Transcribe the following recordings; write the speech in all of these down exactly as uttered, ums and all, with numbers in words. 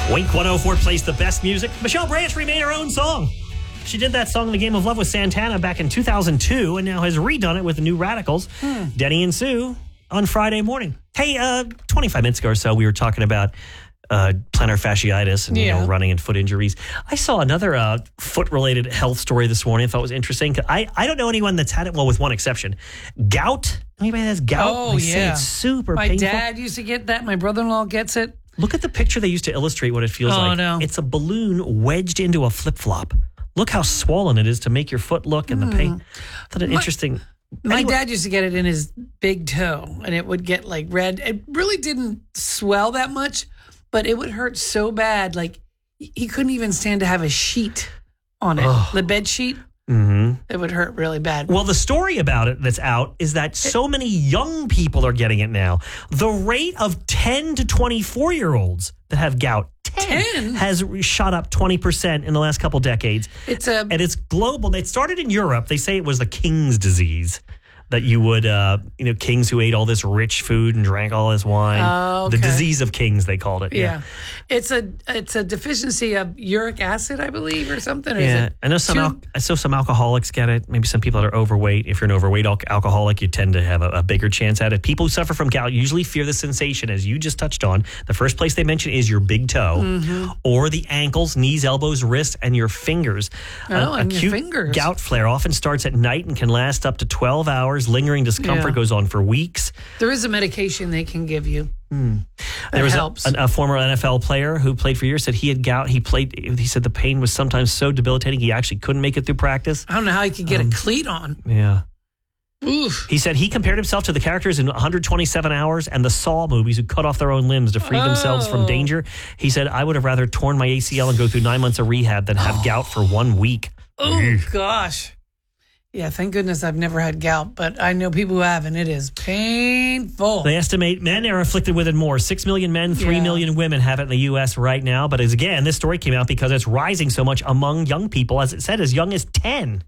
Wink one oh four plays the best music. Michelle Branch remade her own song. She did that song in The Game of Love with Santana back in two thousand two and now has redone it with the New Radicals, hmm. Denny and Sue, on Friday morning. Hey, uh, twenty-five minutes ago or so, we were talking about uh, plantar fasciitis and yeah. you know, running and foot injuries. I saw another uh, foot-related health story this morning I thought was interesting. I, I don't know anyone that's had it, well, with one exception. Gout. Anybody that has gout? Oh, they yeah. say it's super My painful. My dad used to get that. My brother-in-law gets it. Look at the picture they used to illustrate what it feels oh, like. No. It's a balloon wedged into a flip-flop. Look how swollen it is to make your foot look and mm. the pain. I thought it my, interesting. My anyway. dad used to get it in his big toe, and it would get like red. It really didn't swell that much, but it would hurt so bad. Like he couldn't even stand to have a sheet on it, oh. the bed sheet. Mm-hmm. It would hurt really bad. Well, the story about it that's out is that so many young people are getting it now. The rate of ten to twenty-four year olds that have gout ten has shot up twenty percent in the last couple decades. It's a and it's global. It started in Europe. They say it was the king's disease. That you would, uh, you know, kings who ate all this rich food and drank all this wine. Oh, okay. The disease of kings, they called it. Yeah. yeah. It's a it's a deficiency of uric acid, I believe, or something. Or yeah. Is it I know some too- al- I saw some alcoholics get it. Maybe some people that are overweight. If you're an overweight al- alcoholic, you tend to have a, a bigger chance at it. People who suffer from gout usually fear the sensation, as you just touched on. The first place they mention is your big toe mm-hmm. or the ankles, knees, elbows, wrists, and your fingers. Oh, uh, and acute your fingers. Gout flare often starts at night and can last up to twelve hours. Lingering discomfort Yeah. goes on for weeks. There is a medication they can give you. Hmm. That there was helps. a, a former N F L player who played for years said he had gout. He played. He said the pain was sometimes so debilitating he actually couldn't make it through practice. I don't know how he could get um, a cleat on. Yeah. Oof. He said he compared himself to the characters in one hundred twenty-seven hours and the Saw movies who cut off their own limbs to free oh. themselves from danger. He said, I would have rather torn my A C L and go through nine months of rehab than have gout for one week. Oh, gosh. Yeah, thank goodness I've never had gout, but I know people who have, and it is painful. They estimate men are afflicted with it more. Six million men, three yeah. million women have it in the U S right now. But as again, this story came out because it's rising so much among young people, as it said, as young as ten.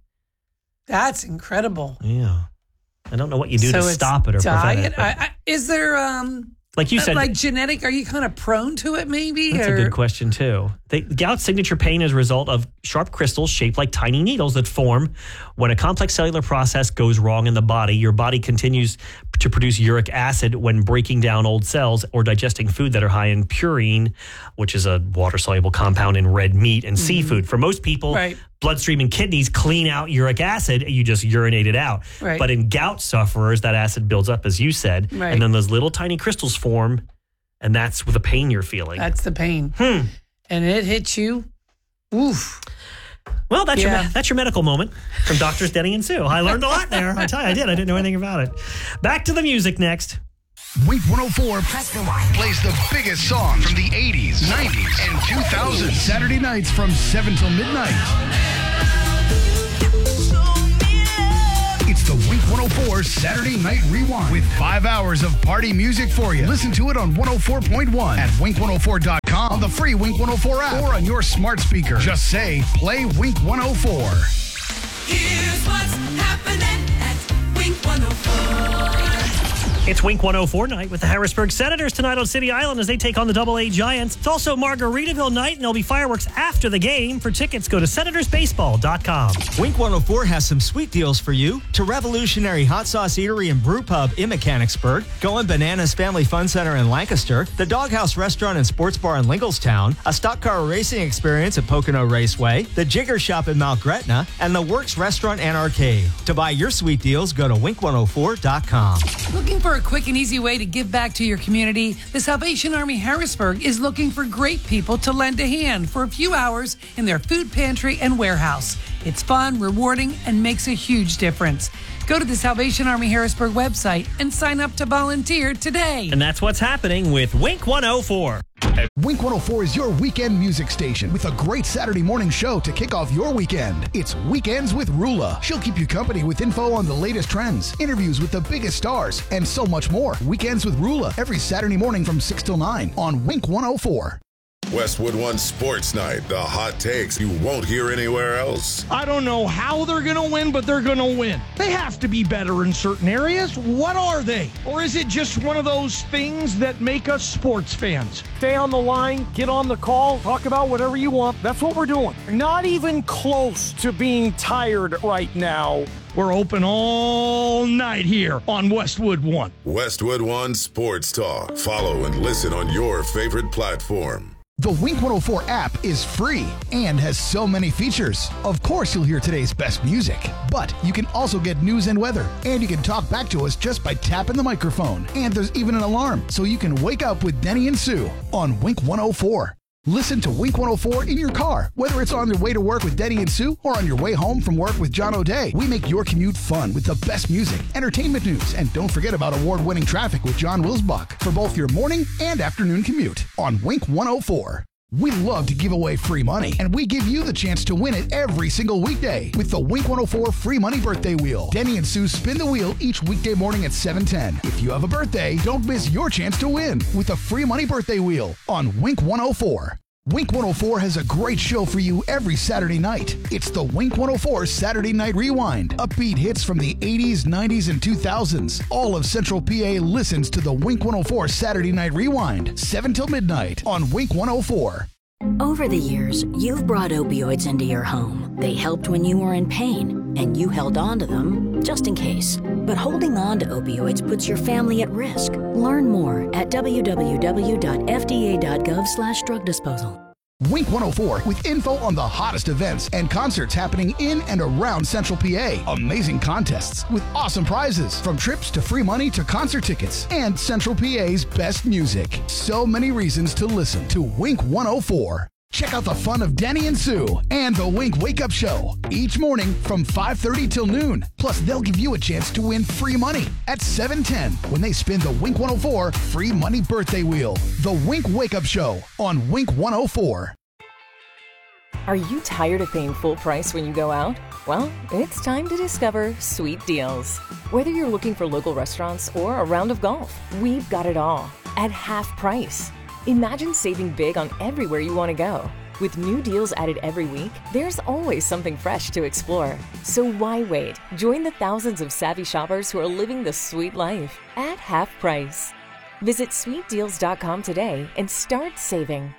That's incredible. Yeah. I don't know what you do so to stop it or diet? prevent it. I, I, is there, um, like you said, like genetic, are you kind of prone to it maybe? That's or? a good question too. The gout signature pain is a result of sharp crystals shaped like tiny needles that form when a complex cellular process goes wrong in the body. Your body continues to produce uric acid when breaking down old cells or digesting food that are high in purine, which is a water-soluble compound in red meat and mm-hmm. seafood. For most people, right. bloodstream and kidneys clean out uric acid. You just urinate it out. Right. But in gout sufferers, that acid builds up, as you said, right. and then those little tiny crystals form, and that's the pain you're feeling. That's the pain. Hmm. And it hits you. Oof. Well, that's yeah. your that's your medical moment from Doctors Denny and Sue. I learned a lot there. I tell you, I did. I didn't know anything about it. Back to the music next. Wink one oh four plays the biggest songs from the eighties, nineties, and two thousands. Saturday nights from seven till midnight. It's the Wink one oh four Saturday Night Rewind with five hours of party music for you. Listen to it on one oh four point one at wink one oh four dot com, on the free Wink one oh four app, or on your smart speaker. Just say, play Wink one oh four. Here's what's happening at Wink one oh four. It's Wink one oh four night with the Harrisburg Senators tonight on City Island as they take on the Double A Giants. It's also Margaritaville night, and there'll be fireworks after the game. For tickets, go to senators baseball dot com. Wink one oh four has some sweet deals for you. To Revolutionary Hot Sauce Eatery and Brew Pub in Mechanicsburg, Going Bananas Family Fun Center in Lancaster, the Doghouse Restaurant and Sports Bar in Lingelstown, a stock car racing experience at Pocono Raceway, the Jigger Shop in Mount Gretna, and the Works Restaurant and Arcade. To buy your sweet deals, go to wink one oh four dot com. Looking for a quick and easy way to give back to your community? The Salvation Army Harrisburg is looking for great people to lend a hand for a few hours in their food pantry and warehouse. It's fun, rewarding, and makes a huge difference. Go to the Salvation Army Harrisburg website and sign up to volunteer today. And that's what's happening with Wink one oh four. Wink one oh four is your weekend music station with a great Saturday morning show to kick off your weekend. It's Weekends with Rula. She'll keep you company with info on the latest trends, interviews with the biggest stars, and so much more. Weekends with Rula every Saturday morning from six till nine on Wink one oh four. Westwood One Sports Night, the hot takes you won't hear anywhere else. I don't know how they're going to win, but they're going to win. They have to be better in certain areas. What are they? Or is it just one of those things that make us sports fans? Stay on the line, get on the call, talk about whatever you want. That's what we're doing. Not even close to being tired right now. We're open all night here on Westwood One. Westwood One Sports Talk. Follow and listen on your favorite platform. The Wink one oh four app is free and has so many features. Of course, you'll hear today's best music, but you can also get news and weather, and you can talk back to us just by tapping the microphone. And there's even an alarm, so you can wake up with Denny and Sue on Wink one oh four. Listen to Wink one oh four in your car, whether it's on your way to work with Denny and Sue or on your way home from work with John O'Day. We make your commute fun with the best music, entertainment news, and don't forget about award-winning traffic with John Wilsbach for both your morning and afternoon commute on Wink one oh four. We love to give away free money, and we give you the chance to win it every single weekday with the Wink one oh four Free Money Birthday Wheel. Denny and Sue spin the wheel each weekday morning at seven ten. If you have a birthday, don't miss your chance to win with the Free Money Birthday Wheel on Wink one oh four. Wink one oh four has a great show for you every Saturday night. It's the Wink one oh four Saturday Night Rewind. Upbeat hits from the eighties, nineties, and two thousands. All of Central P A listens to the Wink one oh four Saturday Night Rewind, seven till midnight on Wink one oh four. Over the years, you've brought opioids into your home. They helped when you were in pain, and you held on to them just in case. But holding on to opioids puts your family at risk. Learn more at w w w dot f d a dot gov slash drug disposal. Wink one oh four with info on the hottest events and concerts happening in and around Central P A. Amazing contests with awesome prizes, from trips to free money to concert tickets, and Central P A's best music. So many reasons to listen to Wink one oh four. Check out the fun of Denny and Sue and the Wink Wake Up Show each morning from five thirty till noon. Plus, they'll give you a chance to win free money at seven ten when they spin the Wink one oh four Free Money Birthday Wheel. The Wink Wake Up Show on Wink one oh four. Are you tired of paying full price when you go out? Well, it's time to discover Sweet Deals. Whether you're looking for local restaurants or a round of golf, we've got it all at half price. Imagine saving big on everywhere you want to go. With new deals added every week, there's always something fresh to explore. So why wait? Join the thousands of savvy shoppers who are living the sweet life at half price. Visit sweet deals dot com today and start saving.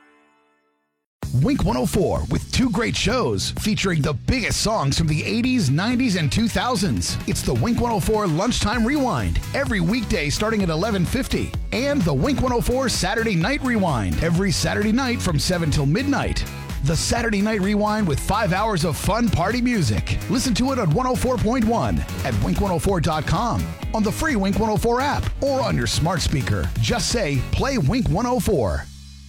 Wink one oh four with two great shows featuring the biggest songs from the eighties, nineties, and two thousands. It's the Wink one oh four Lunchtime Rewind every weekday starting at eleven fifty, and the Wink one oh four Saturday Night Rewind every Saturday night from seven till midnight. The Saturday Night Rewind with five hours of fun party music. Listen to it on one oh four point one at wink one oh four dot com, on the free Wink one oh four app, or on your smart speaker. Just say, play Wink one oh four.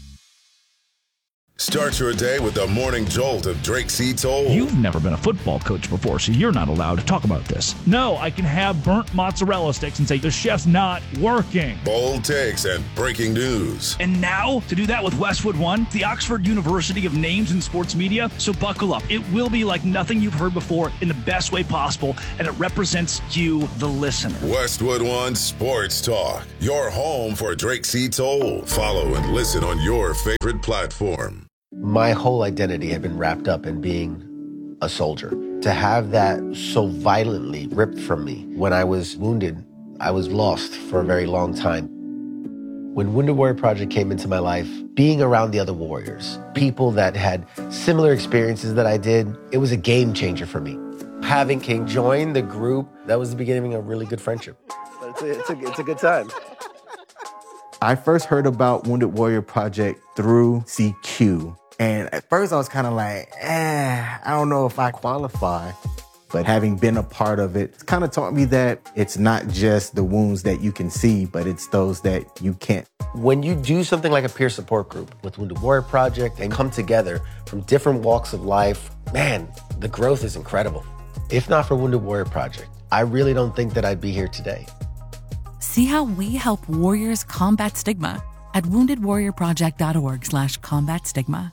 Start your day with the morning jolt of Drake C. Toll. You've never been a football coach before, so you're not allowed to talk about this. No, I can have burnt mozzarella sticks and say the chef's not working. Bold takes and breaking news. And now, to do that with Westwood One, the Oxford University of Names in Sports Media. So buckle up. It will be like nothing you've heard before in the best way possible, and it represents you, the listener. Westwood One Sports Talk, your home for Drake C. Toll. Follow and listen on your favorite platform. My whole identity had been wrapped up in being a soldier. To have that so violently ripped from me when I was wounded, I was lost for a very long time. When Wounded Warrior Project came into my life, being around the other warriors, people that had similar experiences that I did, it was a game changer for me. Having King join the group, that was the beginning of a really good friendship. It's a, it's a, it's a good time. I first heard about Wounded Warrior Project through C Q. And at first I was kind of like, eh, I don't know if I qualify. But having been a part of it, it's kind of taught me that it's not just the wounds that you can see, but it's those that you can't. When you do something like a peer support group with Wounded Warrior Project and come together from different walks of life, man, the growth is incredible. If not for Wounded Warrior Project, I really don't think that I'd be here today. See how we help warriors combat stigma at wounded warrior project dot org slash combat stigma.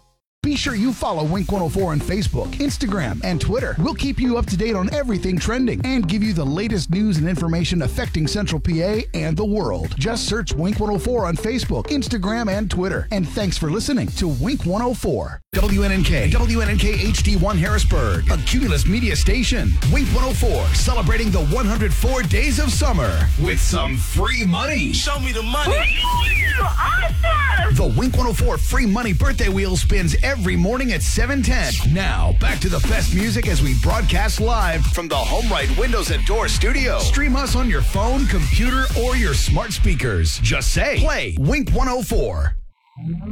Be sure you follow Wink one oh four on Facebook, Instagram, and Twitter. We'll keep you up to date on everything trending and give you the latest news and information affecting Central P A and the world. Just search Wink one oh four on Facebook, Instagram, and Twitter. And thanks for listening to Wink one oh four. W N N K, W N N K H D one Harrisburg, a Cumulus media station. Wink one oh four, celebrating the one hundred four days of summer with some free money. Show me the money. Awesome! The Wink one oh four free money birthday wheel spins every morning at seven ten. Now, back to the best music as we broadcast live from the HomeRight Windows and Door studio. Stream us on your phone, computer, or your smart speakers. Just say, play Wink one oh four.